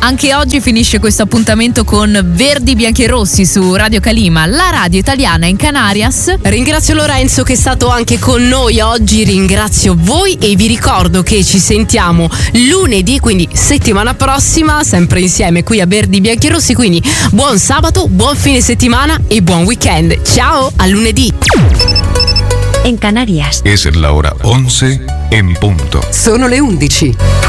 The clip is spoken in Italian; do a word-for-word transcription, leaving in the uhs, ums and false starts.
Anche oggi finisce questo appuntamento con Verdi, Bianchi e Rossi su Radio Calima, la radio italiana in Canarias. Ringrazio Lorenzo che è stato anche con noi oggi, ringrazio voi e vi ricordo che ci sentiamo lunedì, quindi settimana prossima, sempre insieme qui a Verdi, Bianchi e Rossi, quindi buon sabato, buon fine settimana e buon weekend. Ciao, a lunedì. En Canarias Es la hora once en punto. Sono le undici.